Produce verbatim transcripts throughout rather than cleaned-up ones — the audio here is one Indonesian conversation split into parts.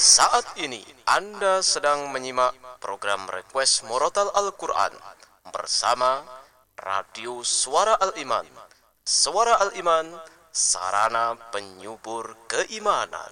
Saat ini Anda sedang menyimak program Request Murotal Al-Quran bersama Radio Suara Al-Iman. Suara Al-Iman, sarana penyubur keimanan.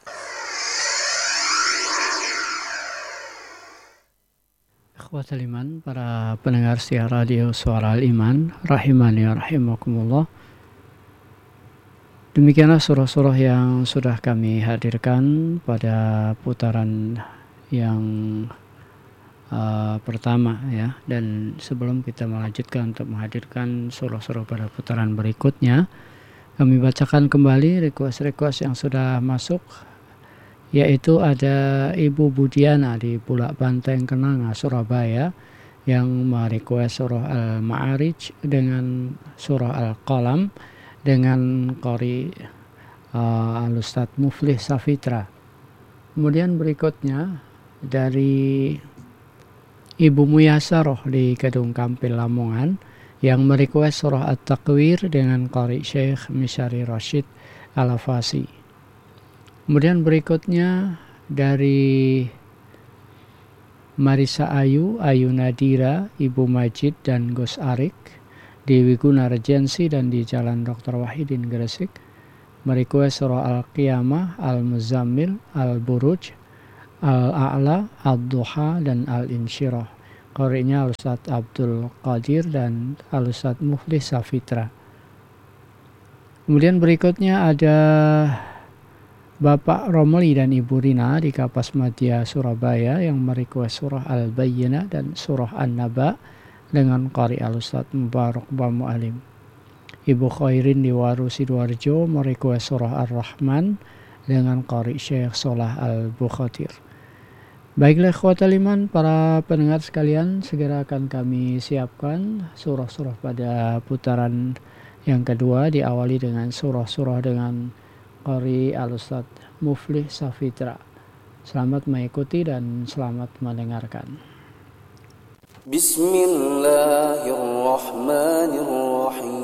Akhwatul iman, para pendengar setia Radio Suara Al-Iman, rahimani wa rahimakumullah. Demikianlah surah-surah yang sudah kami hadirkan pada putaran yang uh, pertama ya. Dan sebelum kita melanjutkan untuk menghadirkan surah-surah pada putaran berikutnya, kami bacakan kembali request-request yang sudah masuk, yaitu ada Ibu Budiana di Bulak Banteng Kenanga, Surabaya, yang merequest surah Al-Ma'arij dengan surah Al-Qalam dengan qori uh, Al-Ustadz Muflih Safitra. Kemudian berikutnya dari Ibu Muyasaroh di Kedung Kampil Lamongan yang merequest surah At-Takwir dengan qori Syekh Misyari Rashid Al-Afasi. Kemudian berikutnya dari Marisa Ayu, Ayu Nadira, Ibu Majid dan Gus Arik di Wiguna Regency dan di Jalan Doktor Wahidin Gresik, merequest surah Al-Qiyamah, Al-Muzammil, Al-Buruj, Al-A'la, Al-Duha dan Al-Insyirah. Qori'nya Al-Ustadz Abdul Qadir dan Al-Ustadz Muflih Safitra. Kemudian berikutnya ada Bapak Romli dan Ibu Rina di Kapas Madya Surabaya yang merequest surah Al-Bayyinah dan surah An-Naba dengan qari Al-Ustadz Mubarak Bamu Alim. Ibu Khairin di Waru Sidoarjo merequest surah Ar-Rahman dengan qari Syekh Solah Al-Bukhatir. Baiklah ikhwatal iman, para pendengar sekalian, segera akan kami siapkan surah-surah pada putaran yang kedua, diawali dengan surah-surah dengan qari Al-Ustadz Muflih Safitra. Selamat mengikuti dan selamat mendengarkan. Bismillahirrahmanirrahim.